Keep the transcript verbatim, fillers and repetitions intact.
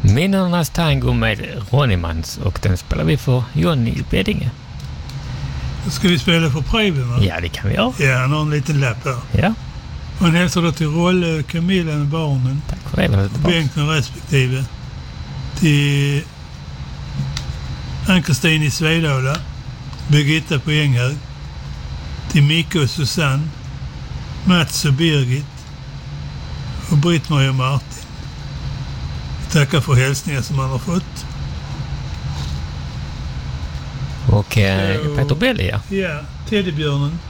Minnornas tango med Ronnemans, och den spelar vi för Johnny Beddinge. Ska vi spela för Preben, va? Ja, det kan vi göra. Ja, han har en liten lapp här. Ja. Och han hälsar då till Rolle, Camilla med barnen. Tack för det. Bengt med respektive. Till Ann-Kristin i Svedala. Birgitta på Änghög. Till Micke och Susanne. Mats och Birgit. Och Britt-Marie och Martin. Tackar för hälsningar som han har fått. Och eh, Peter Belli, ja. Ja, Teddybjörnen.